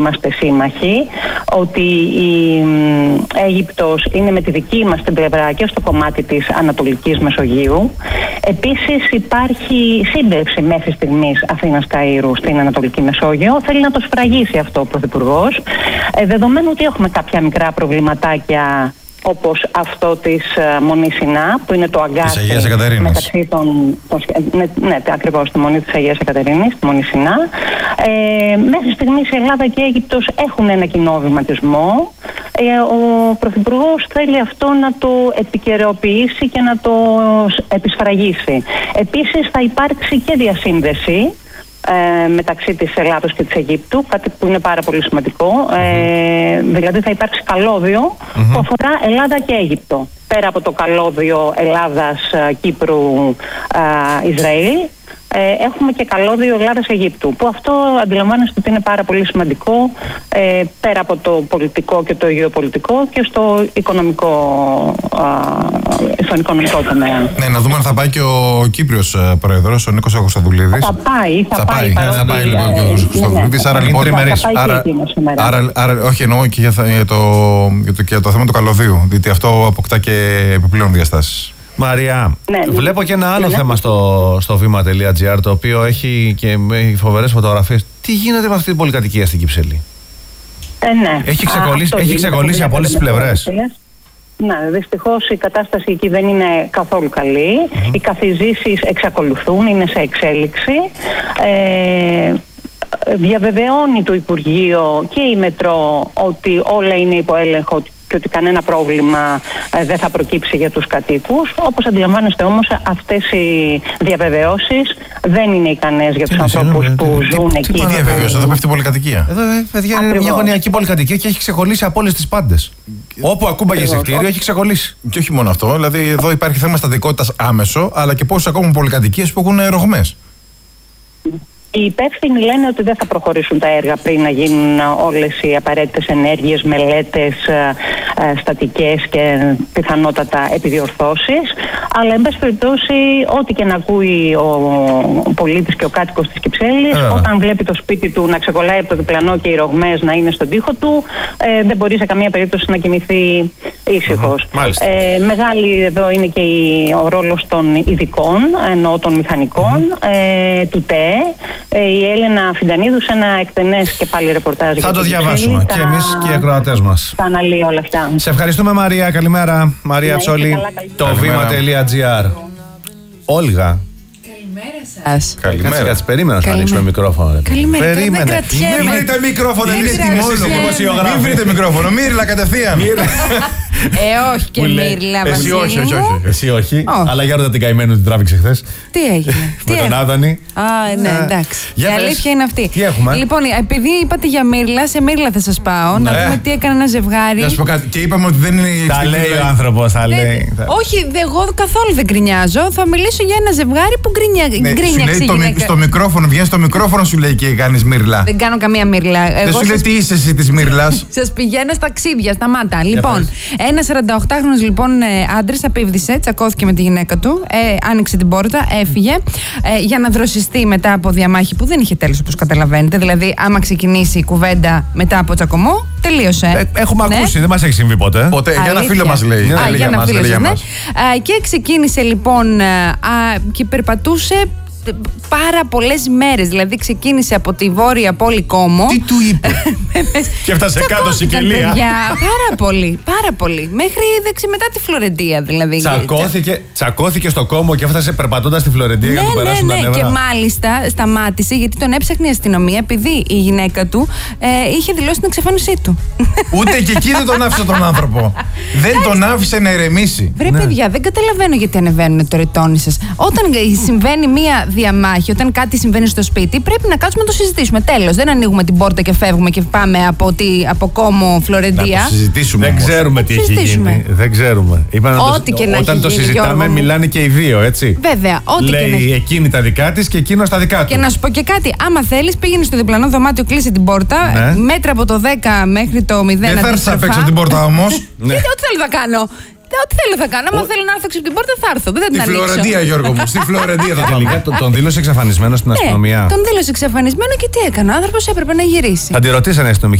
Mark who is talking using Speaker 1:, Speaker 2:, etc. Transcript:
Speaker 1: είμαστε σύμμαχοι, ότι η Αίγυπτος είναι με τη δική μας την πλευρά και στο κομμάτι της Ανατολικής Μεσογείου. Επίσης υπάρχει σύμπραξη μέχρι στιγμής Αθήνας-Καΐρου στην Ανατολική Μεσόγειο. Θέλει να το σφραγίσει αυτό ο Πρωθυπουργός. Δεδομένου ότι έχουμε κάποια μικρά προβληματάκια, όπως αυτό της Μονής Σινά, που είναι το αγκάθι μεταξύ των... Ναι, ακριβώς, τη Μονή της Αγίας Εκατερίνης, τη Μονή Σινά. Μέχρι στιγμής η Ελλάδα και η Αίγυπτος έχουν ένα κοινό βηματισμό. Ο Πρωθυπουργός θέλει αυτό να το επικαιροποιήσει και να το επισφραγίσει. Επίσης θα υπάρξει και διασύνδεση μεταξύ της Ελλάδος και της Αιγύπτου, κάτι που είναι πάρα πολύ σημαντικό. Δηλαδή θα υπάρξει καλώδιο που αφορά Ελλάδα και Αίγυπτο. Πέρα από το καλώδιο Ελλάδας, Κύπρου, Ισραήλ, έχουμε και καλώδιο Ελλάδας-Αιγύπτου, που αυτό αντιλαμβάνεστε ότι είναι πάρα πολύ σημαντικό, πέρα από το πολιτικό και το γεωπολιτικό και στον οικονομικό τομέα.
Speaker 2: Ναι, να δούμε αν θα πάει και ο Κύπριος πρόεδρος, ο Νίκος Χρυστοδουλίδης.
Speaker 1: Θα πάει
Speaker 2: λοιπόν και ο Χρυστοδουλίδης. Άρα λοιπόν όχι, εννοώ και για το θέμα του καλωδίου, διότι αυτό αποκτά και επιπλέον διαστάσεις.
Speaker 3: Μαρία, βλέπω και ένα άλλο θέμα στο βήμα.gr, το οποίο έχει και φοβερές φωτογραφίες. Τι γίνεται με αυτή την πολυκατοικία στην Κυψέλη? Έχει ξεκολλήσει από όλες τις πλευρές.
Speaker 1: Ναι, δυστυχώς η κατάσταση εκεί δεν είναι καθόλου καλή. Οι καθιζήσεις εξακολουθούν, είναι σε εξέλιξη. Διαβεβαιώνει το Υπουργείο και η Μετρό ότι όλα είναι υπό έλεγχο και ότι κανένα πρόβλημα δεν θα προκύψει για τους κατοίκους. Όπως αντιλαμβάνεστε όμως, αυτές οι διαβεβαιώσεις δεν είναι ικανές για τους ανθρώπους που ζουν εκεί.
Speaker 2: Τι διαβεβαίωση, εδώ πέφτει πολυκατοικία.
Speaker 3: Εδώ, παιδιά, είναι μια γωνιακή πολυκατοικία και έχει ξεκολλήσει από όλες τις πάντες. Όπου ακούμπαγε σε κτίριο, έχει ξεκολλήσει.
Speaker 2: Και όχι μόνο αυτό, δηλαδή εδώ υπάρχει θέμα στατικότητας άμεσο, αλλά και πόσες ακόμα πολυκατοικίες που έχουν ρογμές.
Speaker 1: Οι υπεύθυνοι λένε ότι δεν θα προχωρήσουν τα έργα πριν να γίνουν όλες οι απαραίτητες ενέργειες, μελέτες, στατικές και πιθανότατα επιδιορθώσεις. Αλλά, εν πάση περιπτώσει, ό,τι και να ακούει ο πολίτης και ο κάτοικος της Κυψέλης, όταν βλέπει το σπίτι του να ξεκολλάει από το διπλανό και οι ρογμές να είναι στον τοίχο του, δεν μπορεί σε καμία περίπτωση να κοιμηθεί ήσυχος. Μεγάλη εδώ είναι και ο ρόλος των ειδικών, ενώ των μηχανικών, του ΤΕΕ. Η Έλενα Φιντανίδου σε ένα εκτενές και πάλι ρεπορτάζ.
Speaker 3: Θα το διαβάσουμε και εμείς και οι ακροατές μας.
Speaker 1: Θα αναλύει όλα αυτά.
Speaker 3: Σε ευχαριστούμε, Μαρία. Καλημέρα. Μαρία Τσόλη, το βήμα.gr. Όλγα.
Speaker 4: Καλημέρα σας.
Speaker 3: Καλημέρα. Κάτσε, περίμενα να ανοίξουμε μικρόφωνο.
Speaker 4: Καλημέρα.
Speaker 3: Περίμενε.
Speaker 2: Μην βρείτε μικρόφωνο, μην βρείτε μικρόφωνο. Μύρλα κατευθείαν.
Speaker 4: Όχι και Μύρλα,
Speaker 2: Εσύ όχι.
Speaker 3: Εσύ όχι. Αλλά για ρώτα την καημένη την τράβηξε χθες.
Speaker 4: Τι έγινε?
Speaker 3: Με τον Άδωνη.
Speaker 4: Ναι, εντάξει. Η αλήθεια είναι αυτή.
Speaker 3: Τι έχουμε?
Speaker 4: Λοιπόν, επειδή είπατε για Μύρλα, σε Μύρλα θα σας πάω. Να δούμε τι έκανε ένα ζευγάρι.
Speaker 2: Να σου πω κάτι. Και είπαμε ότι δεν είναι.
Speaker 3: Τα λέει ο άνθρωπος, τα λέει.
Speaker 4: Όχι, εγώ καθόλου δεν γκρινιάζω. Θα μιλήσω για ένα ζευγάρι που γκρίνιαξε.
Speaker 2: Στο μικρόφωνο, βγαίνει στο μικρόφωνο, σου λέει και κάνει Μύρλα.
Speaker 4: Δεν κάνω καμία Μύρλα.
Speaker 2: Δεν σου λέει τι είσαι εσύ τη Μύρλα.
Speaker 4: Σας πηγαίνω στα ξύδια, σταμάτα. Λοιπόν, ένα 48χρονος λοιπόν άντρας απίβδησε, τσακώθηκε με τη γυναίκα του, άνοιξε την πόρτα, έφυγε για να δροσιστεί μετά από διαμάχη που δεν είχε τέλος, όπως καταλαβαίνετε. Δηλαδή, άμα ξεκινήσει η κουβέντα μετά από τσακωμό, τελείωσε.
Speaker 3: Έχουμε ακούσει, δεν μας έχει συμβεί ποτέ.
Speaker 2: Για ένα φίλο μας λέει.
Speaker 4: Για ένα φίλο σας, ναι. Και ξεκίνησε λοιπόν και περπατούσε πάρα πολλές μέρες. Δηλαδή ξεκίνησε από τη βόρεια πόλη Κόμο.
Speaker 2: Τι του είπε?
Speaker 3: Και έφτασε κάτω Σικελία.
Speaker 4: Πάρα πολύ. Μέχρι μετά τη Φλωρεντία δηλαδή.
Speaker 3: Τσακώθηκε στο Κόμο και έφτασε περπατώντας στη Φλωρεντία για να του περάσουν τα νεύρα.
Speaker 4: Και μάλιστα σταμάτησε γιατί τον έψαχνε η αστυνομία, επειδή η γυναίκα του είχε δηλώσει την εξαφάνισή του.
Speaker 2: Ούτε και εκεί δεν τον άφησε τον άνθρωπο. Δεν τον άφησε να ηρεμήσει.
Speaker 4: Βρε παιδιά, δεν καταλαβαίνω γιατί ανεβαίνουν το ρητόνι σας. Όταν συμβαίνει μία διαμάχη, όταν κάτι συμβαίνει στο σπίτι, πρέπει να κάτσουμε να το συζητήσουμε. Τέλος. Δεν ανοίγουμε την πόρτα και φεύγουμε και πάμε από Κόμο, Φλωρεντία.
Speaker 2: Να το συζητήσουμε.
Speaker 3: Δεν ξέρουμε τι έχει γίνει. Δεν ξέρουμε. Όταν το συζητάμε, μιλάνε και οι δύο, έτσι.
Speaker 4: Βέβαια.
Speaker 3: Λέει εκείνη τα δικά της και εκείνος τα δικά του.
Speaker 4: Και να σου πω και κάτι. Άμα θέλεις, πήγαινε στο διπλανό δωμάτιο, κλείσε την πόρτα. Μέτρα από το 10 μέχρι το 0.
Speaker 2: Δεν θα έρθει απ' έξω την πόρτα όμως.
Speaker 4: Ό,τι θέλω να κάνω. ό,τι θέλω θα κάνω. Αν θέλω να έρθω από την πόρτα, θα έρθω. Δεν θα την
Speaker 2: Στη
Speaker 4: ανοίξω.
Speaker 2: Φλωρεντία, Γιώργο μου. Στη Φλωρεντία θα πάμε.
Speaker 3: Τον δήλωσε εξαφανισμένο στην αστυνομία.
Speaker 4: Τον δήλωσε εξαφανισμένο και τι έκανε. Ο άνθρωπος έπρεπε να γυρίσει.
Speaker 3: Θα τη ρωτήσανε αστυνομικοί.